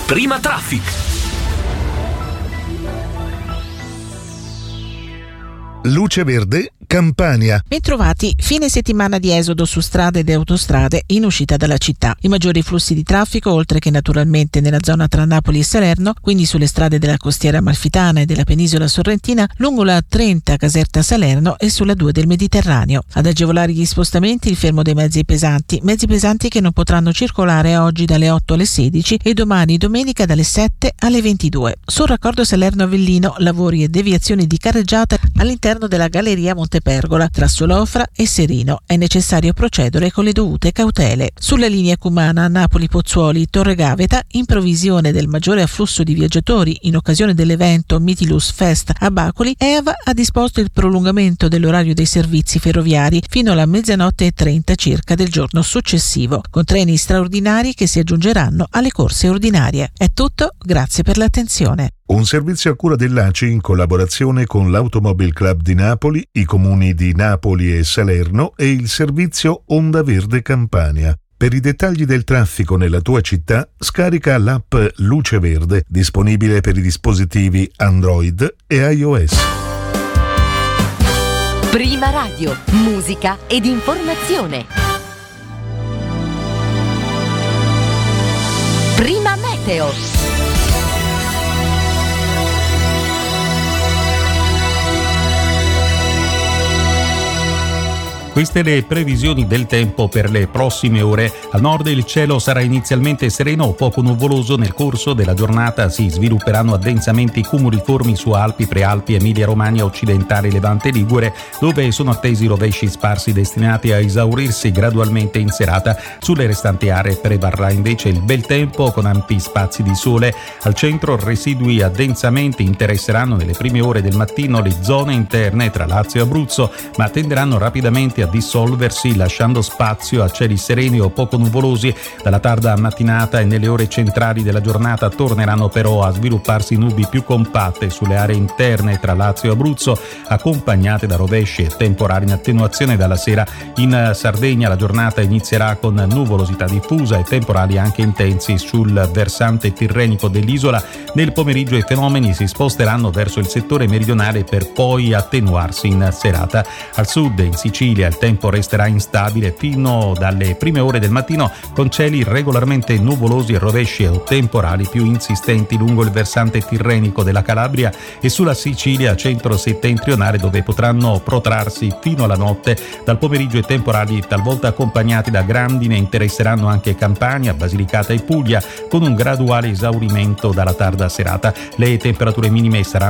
Prima Traffic. Luce Verde, Campania. Bentrovati, fine settimana di esodo su strade ed autostrade in uscita dalla città. I maggiori flussi di traffico, oltre che naturalmente nella zona tra Napoli e Salerno, quindi sulle strade della costiera amalfitana e della penisola sorrentina, lungo la 30 Caserta Salerno e sulla 2 del Mediterraneo. Ad agevolare gli spostamenti il fermo dei mezzi pesanti che non potranno circolare oggi dalle 8 alle 16 e domani domenica dalle 7 alle 22. Sul raccordo Salerno-Avellino, lavori e deviazioni di carreggiata all'interno della galleria Montepergola tra Solofra e Serino. È necessario procedere con le dovute cautele. Sulla linea Cumana Napoli-Pozzuoli-Torre Gaveta, in provvisione del maggiore afflusso di viaggiatori in occasione dell'evento Mytilus Fest a Bacoli, EAV ha disposto il prolungamento dell'orario dei servizi ferroviari fino alla 00:30 circa del giorno successivo, con treni straordinari che si aggiungeranno alle corse ordinarie. È tutto, grazie per l'attenzione. Un servizio a cura dell'ACI in collaborazione con l'Automobile Club di Napoli, i comuni di Napoli e Salerno e il servizio Onda Verde Campania. Per i dettagli del traffico nella tua città, scarica l'app Luce Verde, disponibile per i dispositivi Android e iOS. Prima Radio, musica ed informazione. Prima Meteo. Queste le previsioni del tempo per le prossime ore. Al nord il cielo sarà inizialmente sereno o poco nuvoloso. Nel corso della giornata si svilupperanno addensamenti cumuliformi su Alpi, Prealpi, Emilia-Romagna occidentale, Levante Ligure, dove sono attesi rovesci sparsi destinati a esaurirsi gradualmente in serata. Sulle restanti aree prevarrà invece il bel tempo con ampi spazi di sole. Al centro residui addensamenti interesseranno nelle prime ore del mattino le zone interne tra Lazio e Abruzzo, ma tenderanno rapidamente a dissolversi lasciando spazio a cieli sereni o poco nuvolosi. Dalla tarda mattinata e nelle ore centrali della giornata torneranno però a svilupparsi nubi più compatte sulle aree interne tra Lazio e Abruzzo, accompagnate da rovesci e temporali in attenuazione. Dalla sera in Sardegna la giornata inizierà con nuvolosità diffusa e temporali anche intensi sul versante tirrenico dell'isola. Nel pomeriggio i fenomeni si sposteranno verso il settore meridionale per poi attenuarsi in serata. Al sud in Sicilia il tempo resterà instabile fino dalle prime ore del mattino, con cieli regolarmente nuvolosi e rovesci o temporali più insistenti lungo il versante tirrenico della Calabria e sulla Sicilia centro-settentrionale, dove potranno protrarsi fino alla notte. Dal pomeriggio i temporali, talvolta accompagnati da grandine, interesseranno anche Campania, Basilicata e Puglia, con un graduale esaurimento dalla tarda serata. Le temperature minime saranno